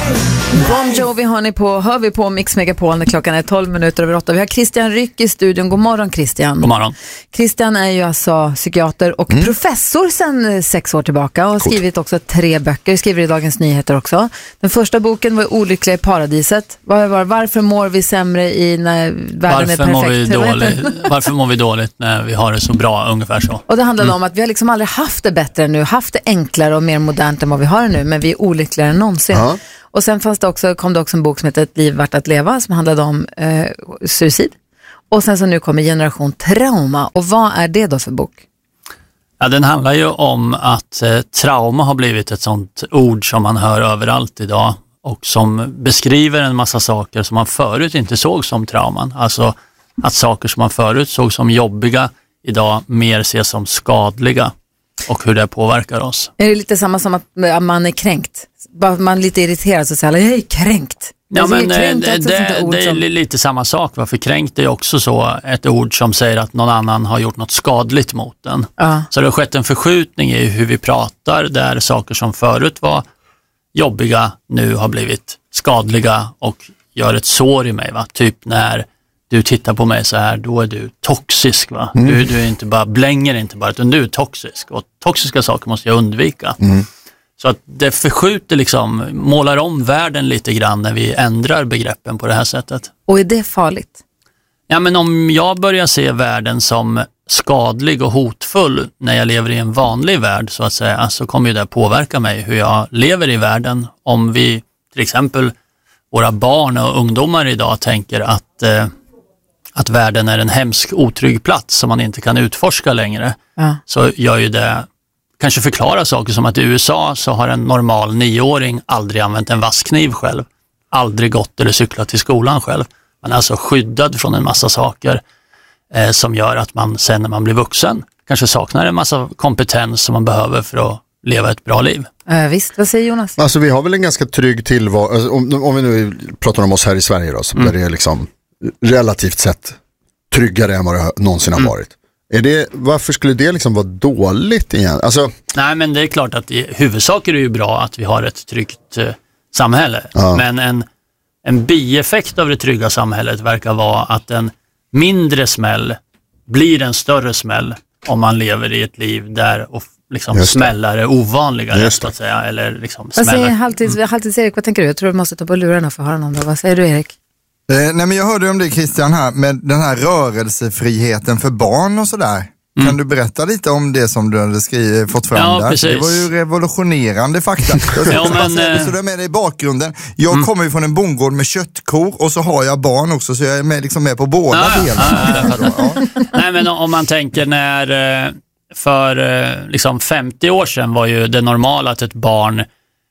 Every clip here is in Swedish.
Bon Jovi hör vi på Mix Megapol när klockan är 12:12. Vi har Christian Ryck i studion. God morgon Christian. God morgon. Christian är ju alltså psykiater och professor sedan 6 år tillbaka och har skrivit också 3 böcker. Skriver i Dagens Nyheter också. Den första boken var Olyckliga i paradiset. Varför mår vi sämre i när världen är perfekt? Varför mår vi dåligt när vi har det så bra, ungefär så. Och det handlade om att vi har liksom aldrig haft det bättre nu. Haft det enklare och mer modernt än vad vi har nu. Men vi är olyckligare än någonsin. Ja. Och sen kom det också en bok som heter Ett liv värt att leva som handlade om suicid. Och sen så nu kommer Generation Trauma. Och vad är det då för bok? Ja, den handlar ju om att trauma har blivit ett sånt ord som man hör överallt idag. Och som beskriver en massa saker som man förut inte såg som trauman. Alltså att saker som man förut såg som jobbiga idag mer ses som skadliga. Och hur det påverkar oss. Är det lite samma som att man är kränkt? Man är lite irriterad så säger jag är kränkt. Ja, men det är lite samma sak. För kränkt är också så ett ord som säger att någon annan har gjort något skadligt mot den. Så det har skett en förskjutning i hur vi pratar där saker som förut var jobbiga nu har blivit skadliga och gör ett sår i mig. Va? Typ när du tittar på mig så här, då är du toxisk. Va? Du är inte bara, blänger inte bara, utan du är toxisk. Och toxiska saker måste jag undvika. Så att det förskjuter liksom, målar om världen lite grann när vi ändrar begreppen på det här sättet. Och är det farligt? Ja, men om jag börjar se världen som skadlig och hotfull när jag lever i en vanlig värld så att säga, så kommer ju det påverka mig hur jag lever i världen. Om vi till exempel, våra barn och ungdomar idag tänker att världen är en hemsk, otrygg plats som man inte kan utforska längre, så gör ju det, kanske förklara saker som att i USA så har en normal 9-åring aldrig använt en vasskniv själv, aldrig gått eller cyklat till skolan själv. Man är alltså skyddad från en massa saker som gör att man sen när man blir vuxen kanske saknar en massa kompetens som man behöver för att leva ett bra liv. Visst, vad säger Jonas? Alltså vi har väl en ganska trygg tillvaro, alltså, om vi nu pratar om oss här i Sverige då, där det är liksom relativt sett tryggare än vad det någonsin har varit. Varför skulle det liksom vara dåligt igen? Alltså... Nej, men det är klart att i huvudsak är det ju bra att vi har ett tryggt samhälle. Men en bieffekt av det trygga samhället verkar vara att en mindre smäll blir en större smäll om man lever i ett liv där liksom smällar är ovanliga, så att säga. Eller liksom vad säger Halvtids-Erik, vad tänker du? Jag tror du måste ta på lurarna för att höra någon. Vad säger du, Erik? Nej, men jag hörde om det, Christian, här med den här rörelsefriheten för barn och sådär. Kan du berätta lite om det som du hade fått fram där? Precis. Det var ju revolutionerande fakta. Så du är med dig i bakgrunden. Jag kommer ju från en bondgård med köttkor och så har jag barn också, så jag är med på båda delarna. Nej, men om man tänker när för liksom 50 år sedan var ju det normala att ett barn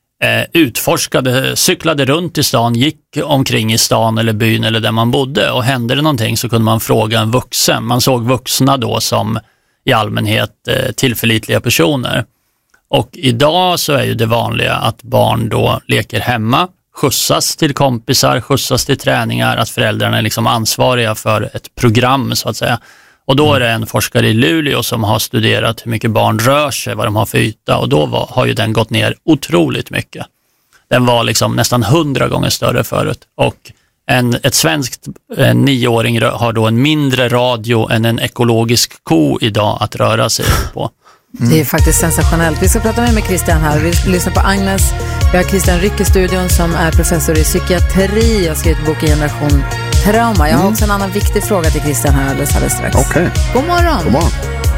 cyklade runt i stan, gick omkring i stan eller byn eller där man bodde, och hände det någonting så kunde man fråga en vuxen. Man såg vuxna då som i allmänhet tillförlitliga personer. Och idag så är ju det vanliga att barn då leker hemma, skjutsas till kompisar, skjutsas till träningar, att föräldrarna är liksom ansvariga för ett program så att säga. Och då är det en forskare i Luleå som har studerat hur mycket barn rör sig, vad de har för yta, och då har ju den gått ner otroligt mycket. Den var liksom nästan 100 gånger större förut, och ett svenskt 9-åring har då en mindre radio än en ekologisk ko idag att röra sig på. Det är faktiskt sensationellt. Vi ska prata med Christian här. Vi lyssnar på Agnes. Vi har Christian Ryck i studion som är professor i psykiatri. Jag har skrivit boken Generation Trauma. Jag har också en annan viktig fråga till Christian här alldeles strax. Okay. God morgon. God morgon.